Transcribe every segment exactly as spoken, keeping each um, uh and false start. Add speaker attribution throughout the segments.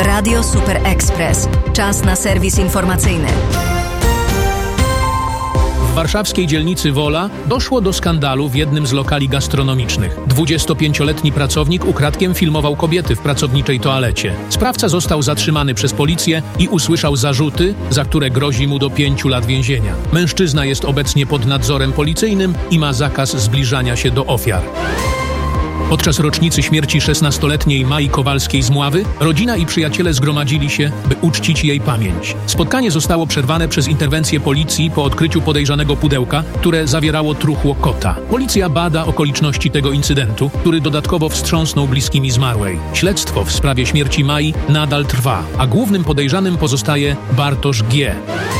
Speaker 1: Radio Super Express. Czas na serwis informacyjny.
Speaker 2: W warszawskiej dzielnicy Wola doszło do skandalu w jednym z lokali gastronomicznych. dwudziestopięcioletni pracownik ukradkiem filmował kobiety w pracowniczej toalecie. Sprawca został zatrzymany przez policję i usłyszał zarzuty, za które grozi mu do pięciu lat więzienia. Mężczyzna jest obecnie pod nadzorem policyjnym i ma zakaz zbliżania się do ofiar. Podczas rocznicy śmierci szesnastoletniej Mai Kowalskiej z Mławy rodzina i przyjaciele zgromadzili się, by uczcić jej pamięć. Spotkanie zostało przerwane przez interwencję policji po odkryciu podejrzanego pudełka, które zawierało truchło kota. Policja bada okoliczności tego incydentu, który dodatkowo wstrząsnął bliskimi zmarłej. Śledztwo w sprawie śmierci Mai nadal trwa, a głównym podejrzanym pozostaje Bartosz G.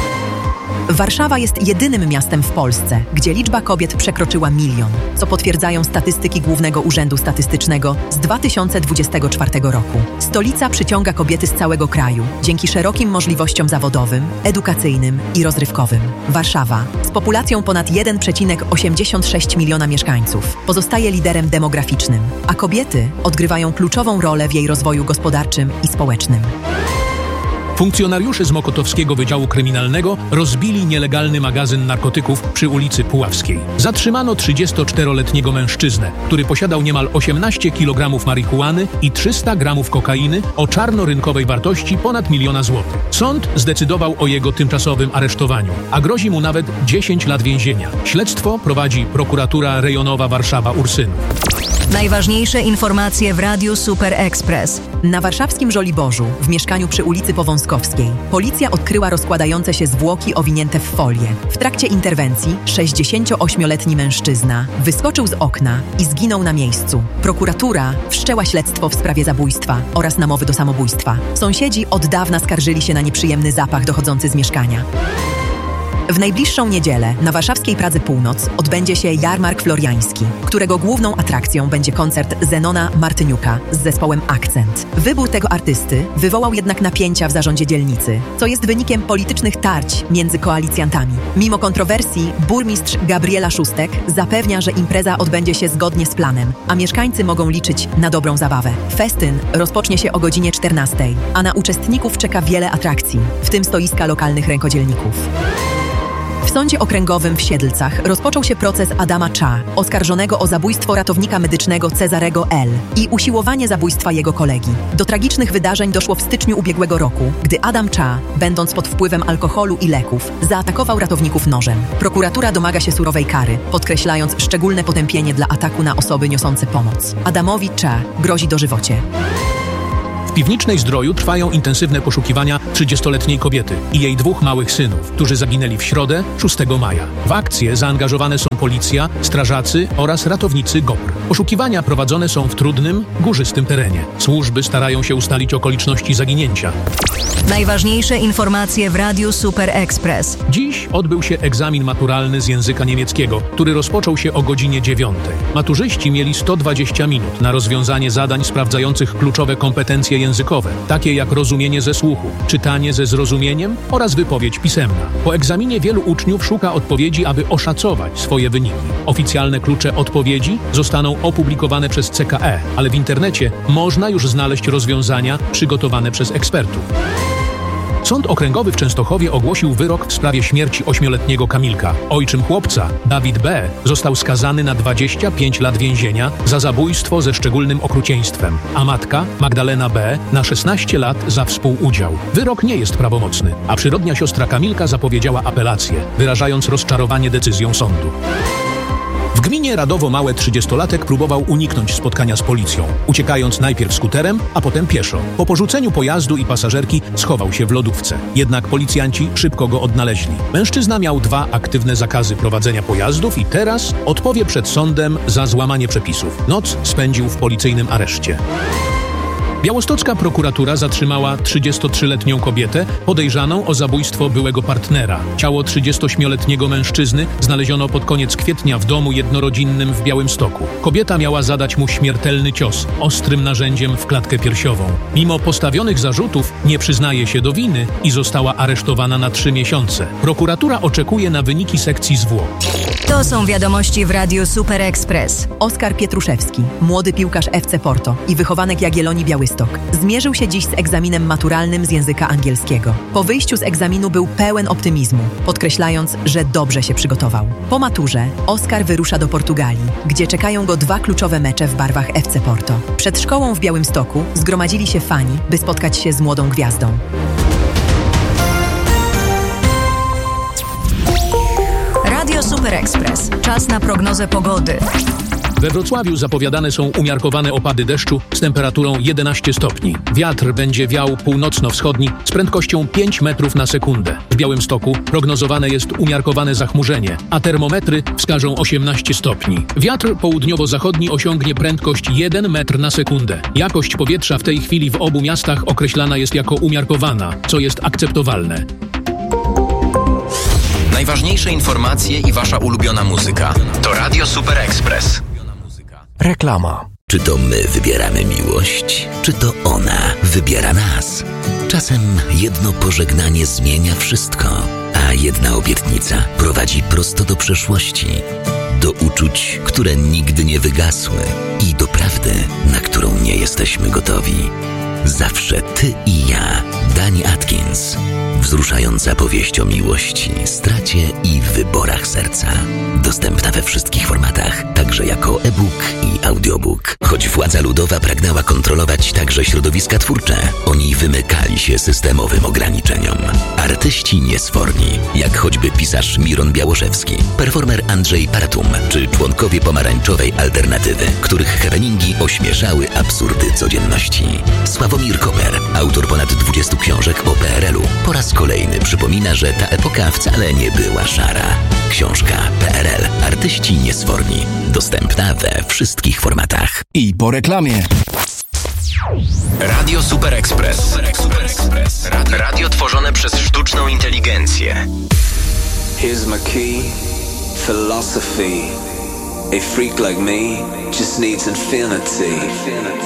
Speaker 3: Warszawa jest jedynym miastem w Polsce, gdzie liczba kobiet przekroczyła milion, co potwierdzają statystyki Głównego Urzędu Statystycznego z dwa tysiące dwudziestego czwartego roku. Stolica przyciąga kobiety z całego kraju dzięki szerokim możliwościom zawodowym, edukacyjnym i rozrywkowym. Warszawa, z populacją ponad jeden przecinek osiemdziesiąt sześć miliona mieszkańców, pozostaje liderem demograficznym, a kobiety odgrywają kluczową rolę w jej rozwoju gospodarczym i społecznym.
Speaker 2: Funkcjonariusze z Mokotowskiego Wydziału Kryminalnego rozbili nielegalny magazyn narkotyków przy ulicy Puławskiej. Zatrzymano trzydziestoczteroletniego mężczyznę, który posiadał niemal osiemnaście kilogramów marihuany i trzysta gramów kokainy o czarnorynkowej wartości ponad miliona złotych. Sąd zdecydował o jego tymczasowym aresztowaniu, a grozi mu nawet dziesięć lat więzienia. Śledztwo prowadzi prokuratura rejonowa Warszawa-Ursynów.
Speaker 1: Najważniejsze informacje w Radiu Super Express.
Speaker 3: Na warszawskim Żoliborzu, w mieszkaniu przy ulicy Powązkowskiej, policja odkryła rozkładające się zwłoki owinięte w folię. W trakcie interwencji sześćdziesięcioośmioletni mężczyzna wyskoczył z okna i zginął na miejscu. Prokuratura wszczęła śledztwo w sprawie zabójstwa oraz namowy do samobójstwa. Sąsiedzi od dawna skarżyli się na nieprzyjemny zapach dochodzący z mieszkania. W najbliższą niedzielę na warszawskiej Pradze Północ odbędzie się Jarmark Floriański, którego główną atrakcją będzie koncert Zenona Martyniuka z zespołem Akcent. Wybór tego artysty wywołał jednak napięcia w zarządzie dzielnicy, co jest wynikiem politycznych tarć między koalicjantami. Mimo kontrowersji burmistrz Gabriela Szóstek zapewnia, że impreza odbędzie się zgodnie z planem, a mieszkańcy mogą liczyć na dobrą zabawę. Festyn rozpocznie się o godzinie czternastej, a na uczestników czeka wiele atrakcji, w tym stoiska lokalnych rękodzielników. W sądzie okręgowym w Siedlcach rozpoczął się proces Adama Cza, oskarżonego o zabójstwo ratownika medycznego Cezarego L. i usiłowanie zabójstwa jego kolegi. Do tragicznych wydarzeń doszło w styczniu ubiegłego roku, gdy Adam Cza, będąc pod wpływem alkoholu i leków, zaatakował ratowników nożem. Prokuratura domaga się surowej kary, podkreślając szczególne potępienie dla ataku na osoby niosące pomoc. Adamowi Cza grozi dożywocie.
Speaker 2: W Piwnicznej Zdroju trwają intensywne poszukiwania trzydziestoletniej kobiety i jej dwóch małych synów, którzy zaginęli w środę, szóstego maja. W akcję zaangażowane są policja, strażacy oraz ratownicy G O P R. Poszukiwania prowadzone są w trudnym, górzystym terenie. Służby starają się ustalić okoliczności zaginięcia.
Speaker 1: Najważniejsze informacje w Radiu Super Express.
Speaker 2: Dziś odbył się egzamin maturalny z języka niemieckiego, który rozpoczął się o godzinie dziewiątej. Maturzyści mieli sto dwadzieścia minut na rozwiązanie zadań sprawdzających kluczowe kompetencje językowe, takie jak rozumienie ze słuchu, czytanie ze zrozumieniem oraz wypowiedź pisemna. Po egzaminie wielu uczniów szuka odpowiedzi, aby oszacować swoje wyniki. Oficjalne klucze odpowiedzi zostaną opublikowane przez C K E, ale w internecie można już znaleźć rozwiązania przygotowane przez ekspertów. Sąd Okręgowy w Częstochowie ogłosił wyrok w sprawie śmierci ośmioletniego Kamilka. Ojczym chłopca, Dawid B., został skazany na dwadzieścia pięć lat więzienia za zabójstwo ze szczególnym okrucieństwem, a matka, Magdalena B., na szesnaście lat za współudział. Wyrok nie jest prawomocny, a przyrodnia siostra Kamilka zapowiedziała apelację, wyrażając rozczarowanie decyzją sądu. W gminie Radowo Małe trzydziestolatek próbował uniknąć spotkania z policją, uciekając najpierw skuterem, a potem pieszo. Po porzuceniu pojazdu i pasażerki schował się w lodówce. Jednak policjanci szybko go odnaleźli. Mężczyzna miał dwa aktywne zakazy prowadzenia pojazdów i teraz odpowie przed sądem za złamanie przepisów. Noc spędził w policyjnym areszcie. Białostocka prokuratura zatrzymała trzydziestotrzyletnią kobietę podejrzaną o zabójstwo byłego partnera. Ciało trzydziestoośmioletniego mężczyzny znaleziono pod koniec kwietnia w domu jednorodzinnym w Białymstoku. Kobieta miała zadać mu śmiertelny cios ostrym narzędziem w klatkę piersiową. Mimo postawionych zarzutów nie przyznaje się do winy i została aresztowana na trzy miesiące. Prokuratura oczekuje na wyniki sekcji zwłok.
Speaker 1: To są wiadomości w Radiu Super Express.
Speaker 3: Oskar Pietruszewski, młody piłkarz F C Porto i wychowanek Jagiellonii Białystok, Białystok. Zmierzył się dziś z egzaminem maturalnym z języka angielskiego. Po wyjściu z egzaminu był pełen optymizmu, podkreślając, że dobrze się przygotował. Po maturze Oskar wyrusza do Portugalii, gdzie czekają go dwa kluczowe mecze w barwach F C Porto. Przed szkołą w Białymstoku zgromadzili się fani, by spotkać się z młodą gwiazdą.
Speaker 1: Radio Super Express. Czas na prognozę pogody.
Speaker 2: We Wrocławiu zapowiadane są umiarkowane opady deszczu z temperaturą jedenaście stopni. Wiatr będzie wiał północno-wschodni z prędkością pięć metrów na sekundę. W Białymstoku prognozowane jest umiarkowane zachmurzenie, a termometry wskażą osiemnaście stopni. Wiatr południowo-zachodni osiągnie prędkość jeden metr na sekundę. Jakość powietrza w tej chwili w obu miastach określana jest jako umiarkowana, co jest akceptowalne.
Speaker 4: Najważniejsze informacje i wasza ulubiona muzyka to Radio Super Express.
Speaker 5: Reklama.
Speaker 6: Czy to my wybieramy miłość, czy to ona wybiera nas? Czasem jedno pożegnanie zmienia wszystko, a jedna obietnica prowadzi prosto do przeszłości, do uczuć, które nigdy nie wygasły i do prawdy, na którą nie jesteśmy gotowi. Zawsze ty i ja. Dani Atkins. Wzruszająca powieść o miłości, stracie i wyborach serca. Dostępna we wszystkich formatach, także jako e-book i audiobook. Choć władza ludowa pragnęła kontrolować także środowiska twórcze, oni wymykali się systemowym ograniczeniom. Artyści niesforni, jak choćby pisarz Miron Białoszewski, performer Andrzej Paratum, czy członkowie pomarańczowej alternatywy, których happeningi ośmieszały absurdy codzienności. Sławomir Koper, autor ponad dwudziestu książek o P R L u, po raz kolejny przypomina, że ta epoka wcale nie była szara. Książka P R L. Artyści niesforni. Dostępna we wszystkich formatach.
Speaker 5: I po reklamie.
Speaker 4: Radio Super Express. Super Express. Radio, radio tworzone przez sztuczną inteligencję.
Speaker 7: Here's my key, philosophy. A freak like me just needs infinity.